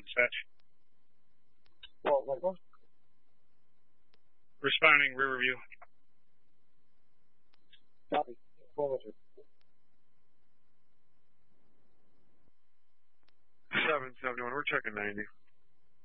dispatch. What? Responding, rear review. Copy. What was it? 771, we're checking 90.